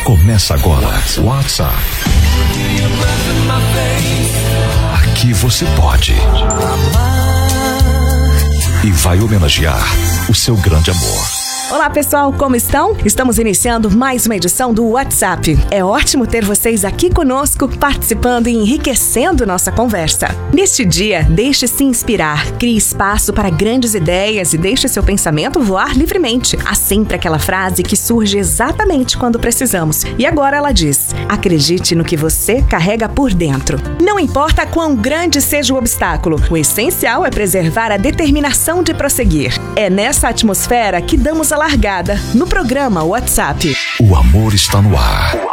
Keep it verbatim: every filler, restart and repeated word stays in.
Começa agora. WhatsApp. Aqui você pode. E vai homenagear o seu grande amor. Olá pessoal, como estão? Estamos iniciando mais uma edição do WhatsApp. É ótimo ter vocês aqui conosco, participando e enriquecendo nossa conversa. Neste dia, deixe-se inspirar, crie espaço para grandes ideias e deixe seu pensamento voar livremente. Há sempre aquela frase que surge exatamente quando precisamos. E agora ela diz: acredite no que você carrega por dentro. Não importa quão grande seja o obstáculo, o essencial é preservar a determinação de prosseguir. É nessa atmosfera que damos a largada no programa WhatsApp. O amor está no ar.